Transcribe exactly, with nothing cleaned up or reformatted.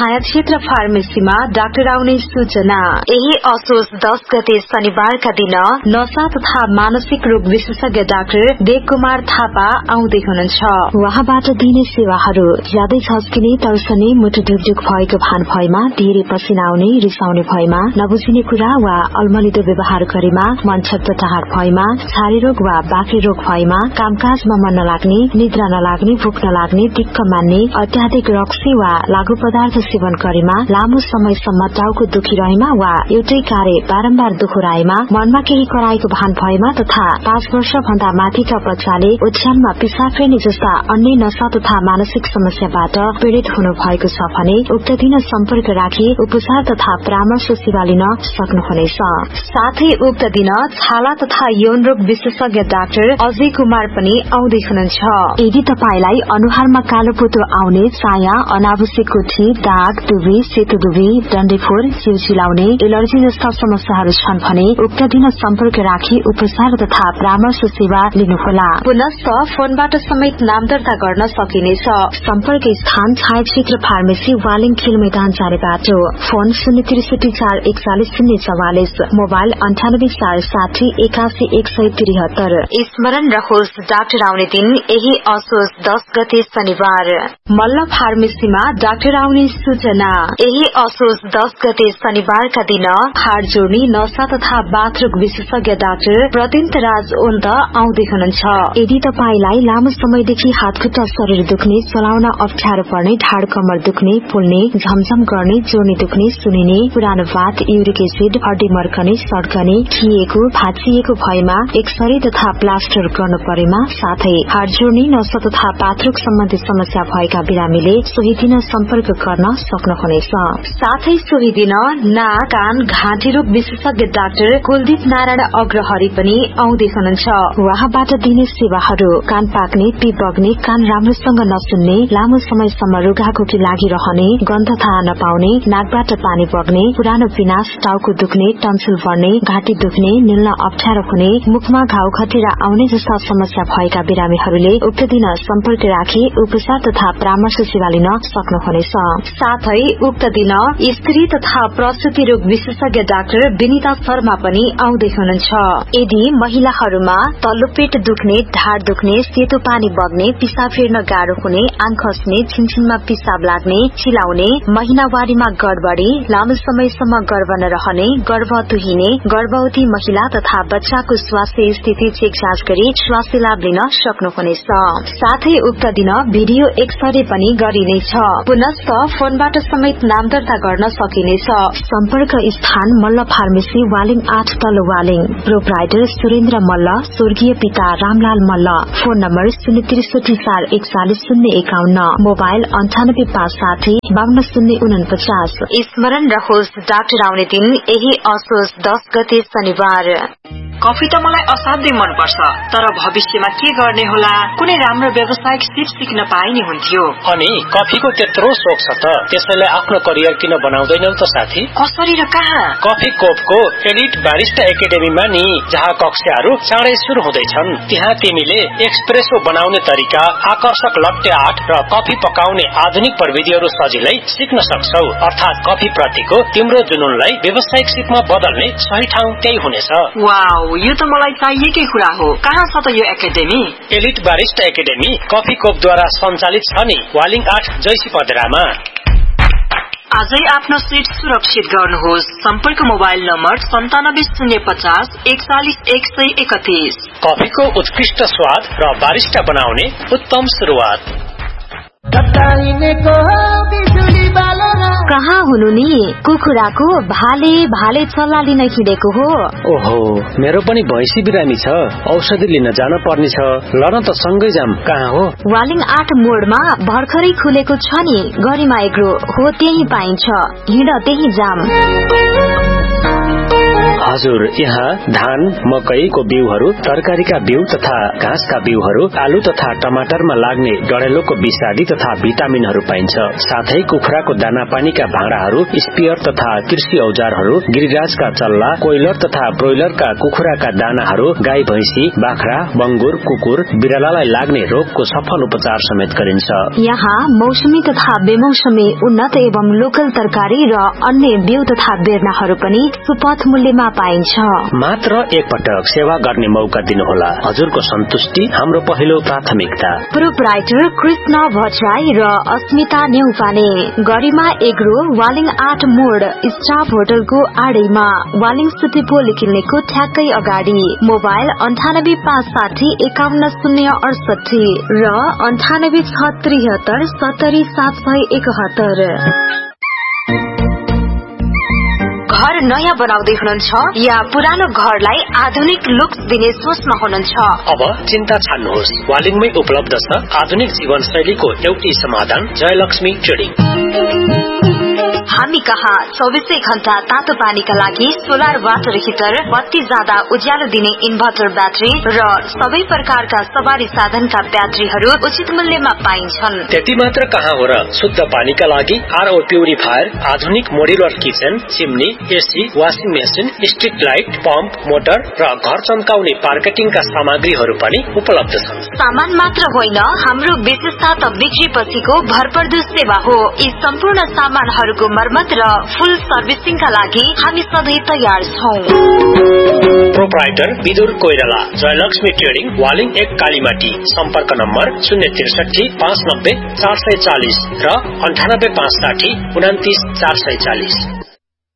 छायाक्षेत्र फार्मेसीमा doctor आउने सूचना। यही असोज दस गते शनिबारका दिन नशा तथा मानसिक रोग विशेषज्ञ डाक्टर देव कुमार थापा आउँदै हुनुहुन्छ। वहाँबाट दिने सेवाहरू ज्यादै झस्किने, तर्सने, मुटु ढुकढुक भएको भान भएमा, धेरै पसिना आउने, रिसाउने भएमा, नबुझिने कुरा वा अल्मलिदो व्यवहार गरेमा, मन छटपटाहट भएमा, छारे रोग वा बाक्रे रोग भएमा, कामकाजमा मन नलाग्ने, निद्रा नलाग्ने, भूख नलाग्ने, दिक्क मान्ने, अत्याधिक रक्सी वा लागू पदार्थ सेवन गरेमा, लामो समयसम्म टाउको दुखिरहेमा वा एउटै कार्य बारम्बार दोहोराएमा, मनमा केही कराएको भान भएमा तथा पाँच वर्ष भन्दा माथिका बच्चाले ओछ्यानमा पिसाब फेर्ने जस्ता अन्य नशा तथा मानसिक समस्याबाट पीड़ित हुनु भएको छ भने उक्त दिन सम्पर्क राखी उपचार तथा परामर्श सेवा लिन सक्नुहुनेछ। साथै उक्त दिन छाला तथा यौन रोग विशेषज्ञ डाक्टर अजय कुमार पनि आउँदै हुनुहुन्छ। यदि तपाईलाई अनुहारमा कालो पोतो आउने, चाया, अनावश्यक कोठी, दाग, दुबी, सेतो दुबी, डन्डेफोर, जिउ चिलाउने, एलर्जी जस्ता समस्याहरू छन् भने उक्त दिन सम्पर्क राखी उपचार तथा परामर्श सेवा लिनुहोला। पुनश्च फोनबाट समेत नाम दर्ता गर्न सकिनेछ। सम्पर्क स्थान छायाक्षेत्र फार्मेसी, वालिङ खेल मैदान जाने बाटो। फोन शून्य त्रिसठी चार एकचालिस शून्य चौवालिस, मोबाइल अन्ठानब्बे चार साठी एकासी एक सय त्रिहत्तर। स्मरण रहोस्, डाक्टर आउने दिन यही असोज दस गते शनिबार। मल्ल फार्मेसीमा डाक्टर आउने सूचना। यही असोज दस गते शनिबारका दिन हाड जोड्ने, नशा तथा बाथरोग विशेषज्ञ डाक्टर प्रदिन्त राज ओन्त आउँदै हुनुहुन्छ। यदि तपाईलाई लामो समयदेखि हातखुट्टा शरीर दुख्ने, चलाउन अप्ठ्यारो पर्ने, ढाड कमर दुख्ने, पोल्ने, झमझम गर्ने, जोर्नी दुख्ने, सुनिने, पुरानो बात, युरिक एसिड, हड्डी मर्कने, सड्कने, खिएको, भाँचिएको भएमा एक्सरे तथा प्लास्टर गर्नु परेमा, साथै हाड जोड्ने, नशा तथा बाथरोग सम्बन्धी समस्या भएका बिरामीले सोही दिन सम्पर्क गर्न सक्नुहुनेछ। साथै सोही दिन नाक, कान, घाँटी रोग विशेषज्ञ डाक्टर कुलदीप नारायण अग्रहरी पनि आउँदै हुनुहुन्छ। वहाँबाट दिने सेवाहरू कान पाक्ने, पिप बग्ने, कान राम्रोसँग नसुन्ने, लामो समयसम्म रुघाखोकी लागिरहने, गन्ध थाहा नपाउने, नाकबाट पानी बग्ने, पुरानो पिनास, टाउको दुख्ने, टन्सिल बढ्ने, घाँटी दुख्ने, निल्न अप्ठ्यारो हुने, मुखमा घाउ खटेरा आउने जस्ता समस्या भएका बिरामीहरूले उक्त दिन सम्पर्क राखी उपचार तथा परामर्श सेवा लिन सक्नुहुनेछ। साथै उक्त दिन स्त्री तथा प्रसूति रोग विशेषज्ञ डाक्टर विनिता शर्मा पनि आउँदै हुनुहुन्छ। यदि महिलाहरूमा तल्लो पेट दुख्ने, ढाड दुख्ने, सेतो पानी बग्ने, पिसाब फेर्न गाह्रो हुने, आङ खस्ने, छिनछिनमा पिसाब लाग्ने, चिलाउने, महिनावारीमा गडबडी, लामो समयसम्म गर्भ नरहने, गर्भ तुहिने, गर्भवती महिला तथा बच्चाको स्वास्थ्य स्थिति चेक जाँच गरी स्वास्थ्य लाभ लिन सक्नुहुनेछ। साथै उक्त दिन भिडियो एक्सरे पनि गरिनेछ। पुनश्च फोनबाट समेत नाम दर्ता गर्न सकिनेछ। सम्पर्क स्थान मल्ल फार्मेसी, वालिङ आठ तल्लो वालिङ। प्रोप्राइटर सुरेन्द्र मल्ल, स्वर्गीय पिता रामलाल मल्ल। फोन नम्बर शून्य त्रिसठी चार एकचालिस शून्य एकाउन्न, मोबाइल अन्ठानब्बे पाँच साठी बान्न शून्य उनपचास। स्मरण रहोस्, डाक्टर आउने दिन यही असोज दस गते शनिबार। कफी त मलाई असाध्यै मनपर्छ, तर भविष्यमा के गर्ने होला? कुनै राम्रो व्यावसायिक सिप सिक्न पाए नि हुन्थ्यो। अनि कफीको त्यत्रो सोख छ त त्यसैले आफ्नो करियर किन बनाउँदैनौ त साथी? कसरी र कहाँ? कफी कोपको एलिट बारिस्टा एकाडेमीमा नि, जहाँ कक्षाहरू चाँडै सुरु हुँदैछन्। त्यहाँ तिमीले एक्सप्रेसो बनाउने तरिका, आकर्षक लट्टे आर्ट र कफी पकाउने आधुनिक प्रविधिहरू सजिलै सिक्न सक्छौ। अर्थात कफी प्रतिको तिम्रो जुनूनलाई व्यावसायिक सिपमा बदल्ने सही ठाउँ त्यही हुनेछ। वाउ, यो त मलाई चाहिएकै कुरा हो। कहाँ छ त यो academy? Elite barista academy coffee कोपद्वारा सञ्चालित छ नि, वालिङ आठ जैसी पदरामा। आजै आफ्नो सिट सुरक्षित गर्नुहोस्। सम्पर्क मोबाइल नम्बर सन्तानब्बे शून्य पचास एकचालिस एक सय एकतीस। कफीको उत्कृष्ट स्वाद र बारिस्टा बनाउने उत्तम सुरुवात। कहाँ हुनु नि? कुखुराको भाले भाले चल्ला लिन हिँडेको हो। ओहो, मेरो पनि भैँसी बिरामी छ, औषधि लिन जान पर्ने छ। ल न त सँगै जाम। कहाँ हो? वालिङ आठ मोडमा भर्खरै खुलेको छ नि गरिमा एग्रो हो, त्यही पाइन्छ। हिँड, त्यही जाम। हजुर, यहाँ धान, मकैको बिउहरू, तरकारीका बिउ तथा घाँसका बिउहरू, आलु तथा टमाटरमा लाग्ने डढेलोको विषादी तथा भिटामिनहरू पाइन्छ। साथै कुखुराको दाना पानीका भाँडाहरू, स्पियर तथा कृषि औजारहरू, गिरिराजका चल्ला, कोइलर तथा ब्रोइलरका कुखुराका दानाहरू, गाई भैंसी, बाख्रा, बंगुर, कुकुर, बिरालालाई लाग्ने रोगको सफल उपचार समेत गरिन्छ। यहाँ मौसमी तथा बेमौसमी उन्नत एवं लोकल तरकारी र अन्य बिउ तथा बेर्नाहरू पनि सुपथ मूल्यमा पाइन्छ। मात्र एक पटक सेवा गर्ने मौका दिनुहोला। हजुरको सन्तुष्टि हाम्रो पहिलो प्राथमिकता। प्रोप्राइटर कृष्ण भट्टराई र अस्मिता नेउपाने, गरिमा एग्रो, वालिङ आठ मोड, स्टाफ होटलको आडैमा, वालिङ सिटी पोल किल्नेको ठ्याक्कै अगाडि। मोबाइल अन्ठानब्बे पाँच साठी एकाउन्न शून्य अडसठी र अन्ठानब्बे छ त्रिहत्तर सत्तरी सात सय एकहत्तर। घर नयाँ बनाउँदै हुनुहुन्छ या पुरानो घरलाई आधुनिक लुक्स दिने सोचमा हुनुहुन्छ? अब चिन्ता छाड्नुहोस्, वालिङमै उपलब्ध छ आधुनिक जीवन शैलीको एउटै समाधान, जयलक्ष्मी ट्रेडिङ। हामी कहाँ चौबीसै घण्टा तातो पानीका लागि सोलर वाटर हिटर, बत्ती जाँदा उज्यालो दिने इन्भर्टर ब्याट्री र सबै प्रकारका सवारी साधनका ब्याट्रीहरू उचित मूल्यमा पाइन्छन्। त्यति मात्र कहाँ हो र, शुद्ध पानीका लागि आरओ प्युरिफायर, आधुनिक modular kitchen, chimney, AC, washing machine, street light, pump, motor र घर चम्काउने मार्केटिङका सामग्रीहरू पनि उपलब्ध छन्। सामान मात्र होइन, हाम्रो विशेषता त बिक्री पछिको भरपर्दो सेवा हो। यी सम्पूर्ण सामानहरूको मर्मत र फुल सर्भिसिङका लागि हामी सधैँ तयार छौं। प्रोप्राइटर विदुर कोइराला, जयलक्ष्मी ट्रेडिङ, वालिङ एक कालीमाटी। सम्पर्क नम्बर शून्य त्रिसठी पाँच नब्बे चार सय चालिस र अन्ठानब्बे पाँच साठी उनातिस चार सय चालिस।